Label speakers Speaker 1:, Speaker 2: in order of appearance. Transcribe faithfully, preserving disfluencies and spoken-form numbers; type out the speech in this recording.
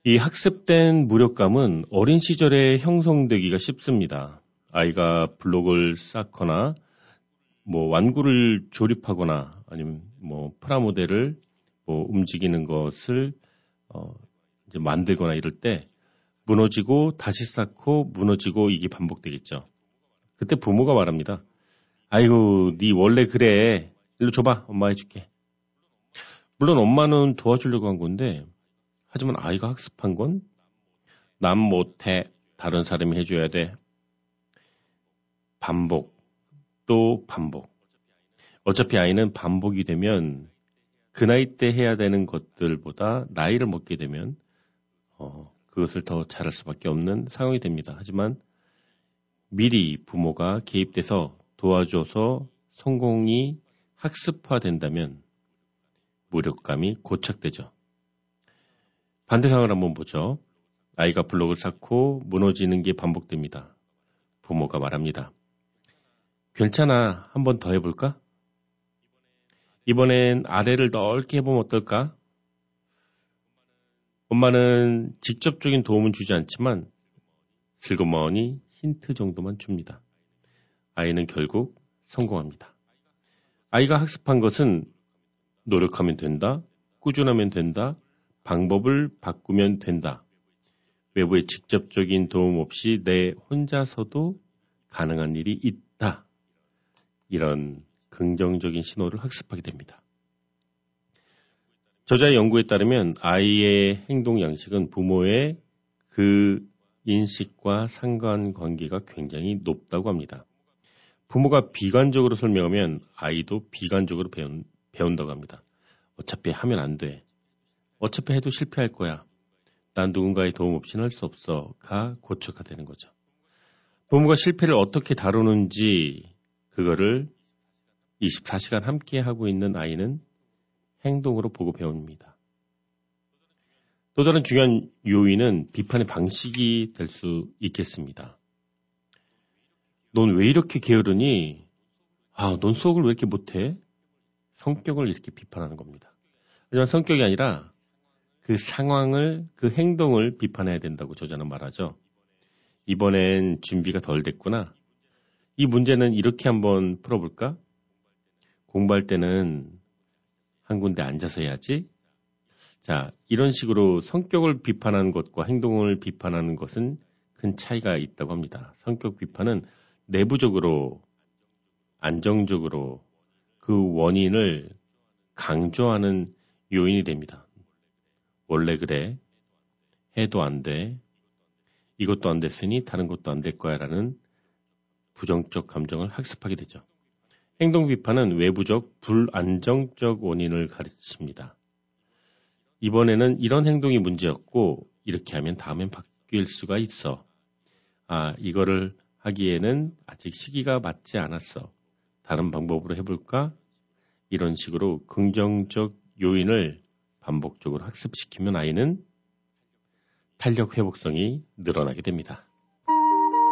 Speaker 1: 이 학습된 무력감은 어린 시절에 형성되기가 쉽습니다. 아이가 블록을 쌓거나 뭐 완구를 조립하거나 아니면 뭐 프라모델을 뭐 움직이는 것을 어 이제 만들거나 이럴 때 무너지고 다시 쌓고 무너지고 이게 반복되겠죠. 그때 부모가 말합니다. 아이고, 네 원래 그래. 일로 줘봐. 엄마 해줄게. 물론 엄마는 도와주려고 한 건데 하지만 아이가 학습한 건 남 못해. 다른 사람이 해줘야 돼. 반복. 또 반복. 어차피 아이는 반복이 되면 그 나이 때 해야 되는 것들보다 나이를 먹게 되면 어, 그것을 더 잘할 수밖에 없는 상황이 됩니다. 하지만 미리 부모가 개입돼서 도와줘서 성공이 학습화된다면 무력감이 고착되죠. 반대 상황을 한번 보죠. 아이가 블록을 쌓고 무너지는 게 반복됩니다. 부모가 말합니다. 괜찮아. 한 번 더 해볼까? 이번엔 아래를 넓게 해보면 어떨까? 엄마는 직접적인 도움은 주지 않지만 슬그머니 힌트 정도만 줍니다. 아이는 결국 성공합니다. 아이가 학습한 것은 노력하면 된다, 꾸준하면 된다, 방법을 바꾸면 된다. 외부의 직접적인 도움 없이 내 혼자서도 가능한 일이 있다. 이런 긍정적인 신호를 학습하게 됩니다. 저자의 연구에 따르면 아이의 행동 양식은 부모의 그 인식과 상관관계가 굉장히 높다고 합니다. 부모가 비관적으로 설명하면 아이도 비관적으로 배운, 배운다고 합니다. 어차피 하면 안 돼. 어차피 해도 실패할 거야. 난 누군가의 도움 없이는 할 수 없어가 고착화되는 거죠. 부모가 실패를 어떻게 다루는지 그거를 이십사 시간 함께 하고 있는 아이는 행동으로 보고 배웁니다. 또 다른 중요한 요인은 비판의 방식이 될 수 있겠습니다. 넌 왜 이렇게 게으르니? 아, 넌 수학을 왜 이렇게 못해? 성격을 이렇게 비판하는 겁니다. 하지만 성격이 아니라 그 상황을, 그 행동을 비판해야 된다고 저자는 말하죠. 이번엔 준비가 덜 됐구나. 이 문제는 이렇게 한번 풀어볼까? 공부할 때는 한 군데 앉아서 해야지. 자, 이런 식으로 성격을 비판하는 것과 행동을 비판하는 것은 큰 차이가 있다고 합니다. 성격 비판은 내부적으로, 안정적으로 그 원인을 강조하는 요인이 됩니다. 원래 그래. 해도 안 돼. 이것도 안 됐으니 다른 것도 안 될 거야 라는 부정적 감정을 학습하게 되죠. 행동 비판은 외부적 불안정적 원인을 가르칩니다. 이번에는 이런 행동이 문제였고 이렇게 하면 다음엔 바뀔 수가 있어. 아, 이거를 하기에는 아직 시기가 맞지 않았어. 다른 방법으로 해볼까? 이런 식으로 긍정적 요인을 반복적으로 학습시키면 아이는 탄력 회복성이 늘어나게 됩니다.